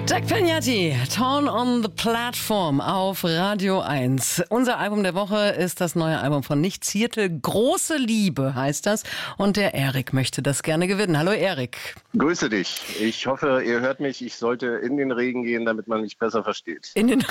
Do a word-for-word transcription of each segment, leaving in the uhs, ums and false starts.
Jack Pagnatti, Torn on the Platform auf Radio eins. Unser Album der Woche ist das neue Album von Nicht Ziertel. Große Liebe heißt das. Und der Erik möchte das gerne gewinnen. Hallo Erik. Grüße dich. Ich hoffe, ihr hört mich. Ich sollte in den Regen gehen, damit man mich besser versteht. In den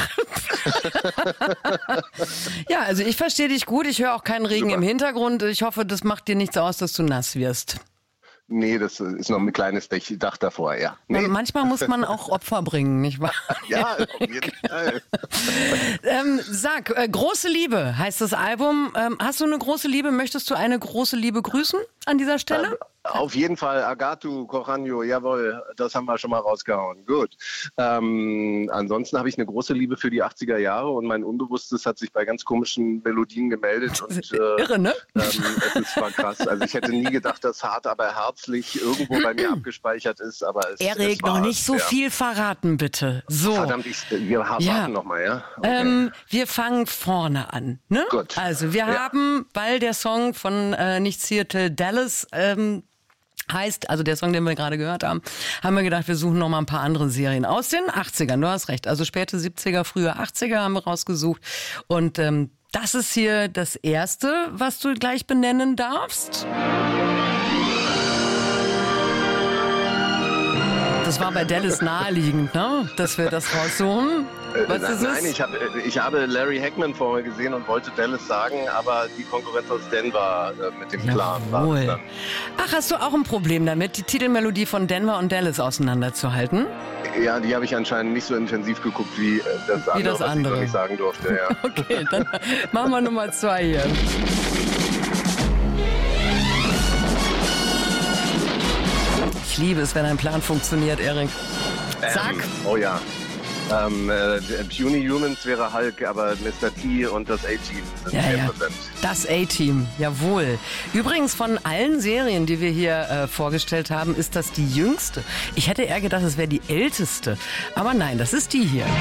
Ja, also ich verstehe dich gut. Ich höre auch keinen Regen Super. Im Hintergrund. Ich hoffe, das macht dir nichts aus, dass du nass wirst. Nee, das ist noch ein kleines Dach davor, ja. Nee. Manchmal muss man auch Opfer bringen, nicht wahr? Ja, auf jeden Fall. ähm, sag, äh, große Liebe heißt das Album. Ähm, hast du eine große Liebe? Möchtest du eine große Liebe grüßen an dieser Stelle? Äh, auf jeden Fall. Agatu, Coranio, jawohl, das haben wir schon mal rausgehauen. Gut. Ähm, ansonsten habe ich eine große Liebe für die achtziger Jahre und mein Unbewusstes hat sich bei ganz komischen Melodien gemeldet. Und, äh, Irre, ne? Ähm, es ist zwar krass. Also ich hätte nie gedacht, dass Hart, aber herzlich irgendwo bei mir abgespeichert ist. Aber es, Erik, es noch nicht so ja. viel verraten, bitte. So. Verdammt, ich, wir warten ja. nochmal, ja? Okay. Ähm, wir fangen vorne an. Ne? Gut. Also wir ja. haben, weil der Song von äh, Nicht Ziertel Dallas ähm, heißt, also der Song, den wir gerade gehört haben, haben wir gedacht, wir suchen noch mal ein paar andere Serien aus den achtzigern. Du hast recht, also späte siebziger, frühe achtziger haben wir rausgesucht. Und ähm, das ist hier das Erste, was du gleich benennen darfst. Das war bei Dallas naheliegend, ne? Dass wir das raussuchen. Was äh, ist nein, es? ich, hab, ich habe Larry Hagman vorher gesehen und wollte Dallas sagen, aber die Konkurrenz aus Denver äh, mit dem Clan war es dann. Ach, hast du auch ein Problem damit, die Titelmelodie von Denver und Dallas auseinanderzuhalten? Ja, die habe ich anscheinend nicht so intensiv geguckt wie äh, das andere, wie das was andere. ich noch nicht sagen durfte. Ja. Okay, dann machen wir Nummer zwei hier. Ich liebe es, wenn ein Plan funktioniert, Erik. Sag. Ähm, oh ja. Ähm, äh, Puny Humans wäre Hulk, aber Mister T und das A-Team sind ja, zehn ja. Prozent. Das A-Team, jawohl. Übrigens von allen Serien, die wir hier äh, vorgestellt haben, ist das die jüngste. Ich hätte eher gedacht, es wäre die älteste. Aber nein, das ist die hier.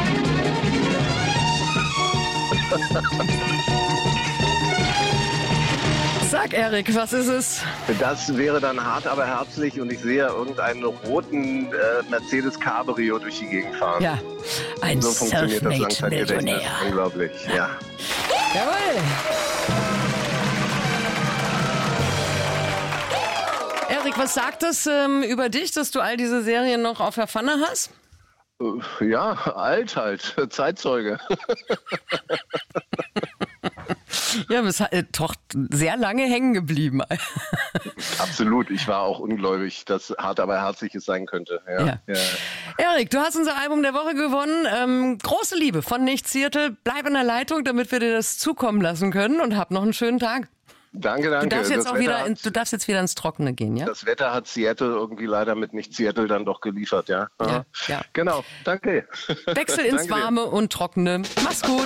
Sag, Erik, was ist es? Das wäre dann Hart, aber herzlich und ich sehe irgendeinen roten äh, Mercedes Cabrio durch die Gegend fahren. Ja, ein so funktioniert das Langzeitgedächtnis. Unglaublich, ja. Jawohl. Erik, was sagt das ähm, über dich, dass du all diese Serien noch auf der Pfanne hast? Ja, alt halt, Zeitzeuge. Ja, du bist äh, doch sehr lange hängen geblieben. Absolut, ich war auch ungläubig, dass Hart, aber herzlich es sein könnte. Ja. Ja. Ja. Erik, du hast unser Album der Woche gewonnen. Ähm, große Liebe von Nicht Ziertel. Bleib in der Leitung, damit wir dir das zukommen lassen können und hab noch einen schönen Tag. Danke, danke. Du darfst jetzt, das auch wieder, hat, in, du darfst jetzt wieder ins Trockene gehen, ja? Das Wetter hat Seattle irgendwie leider mit Nicht Seattle dann doch geliefert, ja? Ja, ja. Genau, danke. Wechsel ins Danke dir. Warme und Trockene. Mach's gut.